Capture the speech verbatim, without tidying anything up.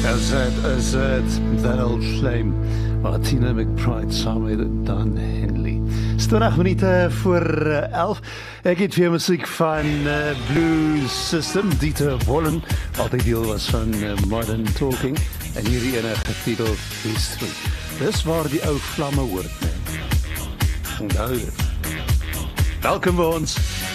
Is it, is it, that old flame, Martina McBride saam met Dan Henley. Is twintig minute voor uh, elf. Ek het weer muziek van uh, Blue System, Dieter Wollen, altyd deel was van uh, Modern Talking, en hierdie ene getiteld History. Dis waar die ou vlamme hoort, nee. Onthou dit. Welkom by ons.